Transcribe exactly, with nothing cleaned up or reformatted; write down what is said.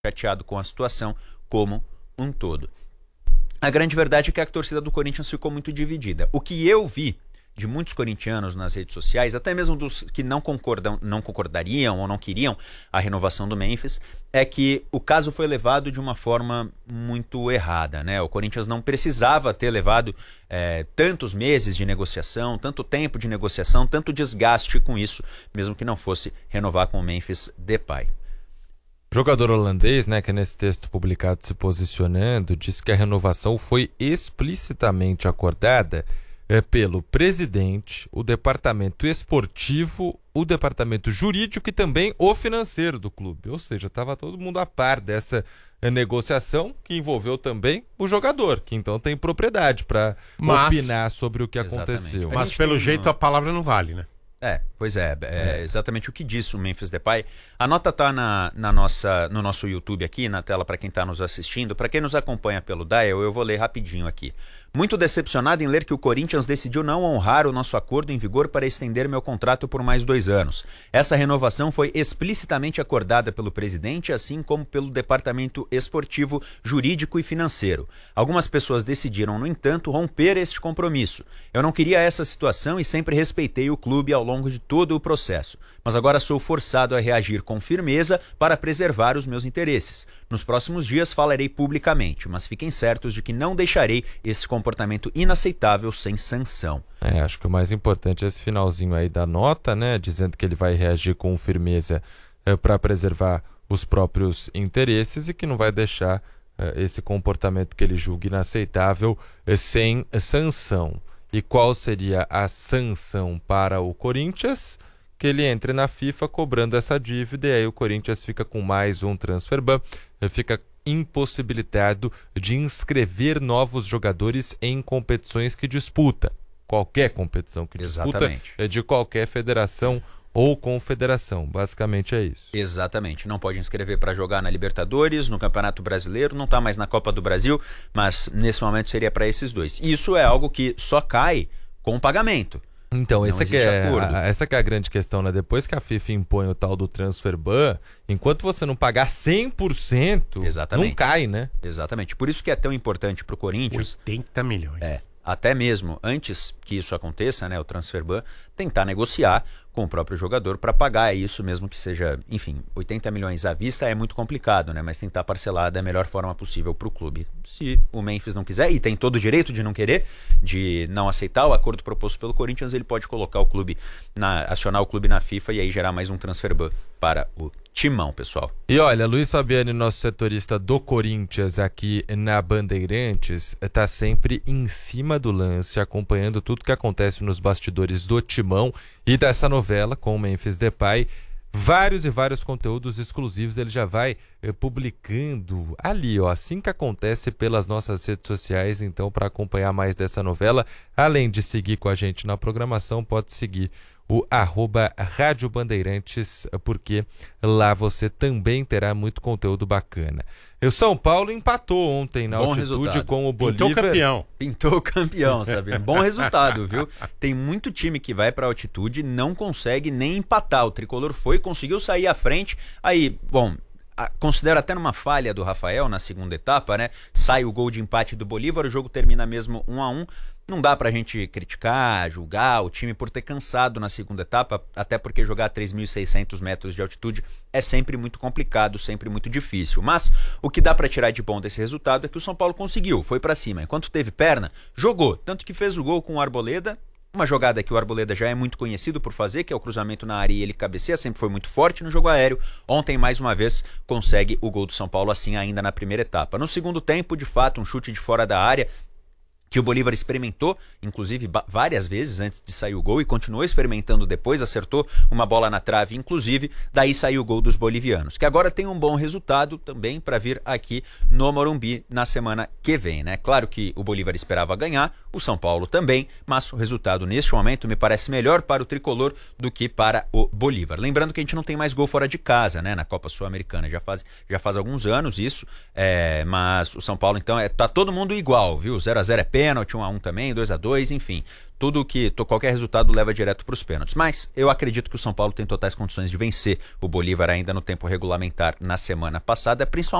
chateado com a situação como um todo. A grande verdade é que a torcida do Corinthians ficou muito dividida. O que eu vi de muitos corintianos nas redes sociais, até mesmo dos que não, concordam, não concordariam ou não queriam a renovação do Memphis, é que o caso foi levado de uma forma muito errada, né? O Corinthians não precisava ter levado é, tantos meses de negociação, tanto tempo de negociação, tanto desgaste com isso, mesmo que não fosse renovar com o Memphis Depay. O jogador holandês, né, que nesse texto publicado se posicionando, disse que a renovação foi explicitamente acordada é, pelo presidente, o departamento esportivo, o departamento jurídico e também o financeiro do clube. Ou seja, estava todo mundo a par dessa é, negociação que envolveu também o jogador, que então tem propriedade para opinar sobre o que Exatamente. aconteceu. Mas pelo jeito a palavra não vale, né? É, pois é, é exatamente o que disse o Memphis Depay. A nota tá na, na nossa, no nosso YouTube aqui, na tela para quem está nos assistindo. Para quem nos acompanha pelo Dial, eu vou ler rapidinho aqui. Muito decepcionado em ler que o Corinthians decidiu não honrar o nosso acordo em vigor para estender meu contrato por mais dois anos. Essa renovação foi explicitamente acordada pelo presidente, assim como pelo departamento esportivo, jurídico e financeiro. Algumas pessoas decidiram, no entanto, romper este compromisso. Eu não queria essa situação e sempre respeitei o clube ao longo de todo o processo, mas agora sou forçado a reagir com firmeza para preservar os meus interesses. Nos próximos dias falarei publicamente, mas fiquem certos de que não deixarei esse comportamento inaceitável sem sanção. É, acho que o mais importante é esse finalzinho aí da nota, né, dizendo que ele vai reagir com firmeza é, para preservar os próprios interesses e que não vai deixar é, esse comportamento que ele julga inaceitável é, sem sanção. E qual seria a sanção para o Corinthians? Que ele entre na FIFA cobrando essa dívida e aí o Corinthians fica com mais um transfer ban, fica impossibilitado de inscrever novos jogadores em competições que disputa. Qualquer competição que Exatamente. disputa, é de qualquer federação ou confederação. Basicamente é isso. Exatamente. Não pode inscrever para jogar na Libertadores, no Campeonato Brasileiro, não está mais na Copa do Brasil, mas nesse momento seria para esses dois. Isso é algo que só cai com pagamento. Então, essa que, é, a, essa que é a grande questão, né? Depois que a FIFA impõe o tal do transfer ban, enquanto você não pagar cem por cento, Exatamente. não cai, né? Exatamente. Por isso que é tão importante para o Corinthians... oitenta milhões. É, até mesmo antes que isso aconteça, né, o transfer ban, tentar negociar com o próprio jogador para pagar isso, mesmo que seja, enfim, oitenta milhões à vista é muito complicado, né? Mas tentar parcelar da melhor forma possível para o clube. Se o Memphis não quiser, e tem todo o direito de não querer, de não aceitar o acordo proposto pelo Corinthians, ele pode colocar o clube, na, acionar o clube na FIFA e aí gerar mais um transfer ban para o timão, pessoal. E olha, Luiz Fabiani, nosso setorista do Corinthians aqui na Bandeirantes, está sempre em cima do lance, acompanhando tudo que acontece nos bastidores do timão e dessa novela com o Memphis Depay. Vários e vários conteúdos exclusivos ele já vai eh, publicando ali, ó, assim que acontece pelas nossas redes sociais. Então, para acompanhar mais dessa novela, além de seguir com a gente na programação, pode seguir o arroba Rádio Bandeirantes, porque lá você também terá muito conteúdo bacana. O São Paulo empatou ontem na Bom altitude resultado. com o Bolívar. Pintou campeão. Pintou campeão, sabe? Bom resultado, viu? Tem muito time que vai para altitude e não consegue nem empatar. O Tricolor foi, conseguiu sair à frente. Aí, bom, considero até numa falha do Rafael na segunda etapa, né? Sai o gol de empate do Bolívar, o jogo termina mesmo um a um. Não dá pra gente criticar, julgar o time por ter cansado na segunda etapa, até porque jogar a três mil e seiscentos metros de altitude é sempre muito complicado, sempre muito difícil. Mas o que dá pra tirar de bom desse resultado é que o São Paulo conseguiu, foi pra cima. Enquanto teve perna, jogou, tanto que fez o gol com o Arboleda, uma jogada que o Arboleda já é muito conhecido por fazer, que é o cruzamento na área e ele cabeceia, sempre foi muito forte no jogo aéreo. Ontem, mais uma vez, consegue o gol do São Paulo, assim ainda na primeira etapa. No segundo tempo, de fato, um chute de fora da área, que o Bolívar experimentou, inclusive várias vezes antes de sair o gol, e continuou experimentando depois, acertou uma bola na trave, inclusive, daí saiu o gol dos bolivianos, que agora tem um bom resultado também para vir aqui no Morumbi na semana que vem, né? Claro que o Bolívar esperava ganhar, o São Paulo também, mas o resultado neste momento me parece melhor para o Tricolor do que para o Bolívar. Lembrando que a gente não tem mais gol fora de casa, né, na Copa Sul-Americana, já faz, já faz alguns anos isso, é, mas o São Paulo, então, é, tá todo mundo igual, viu? zero a zero é pênalti, pênalti, um a um também, dois a dois, enfim. Tudo que, qualquer resultado leva direto para os pênaltis. Mas eu acredito que o São Paulo tem totais condições de vencer o Bolívar ainda no tempo regulamentar na semana passada, principalmente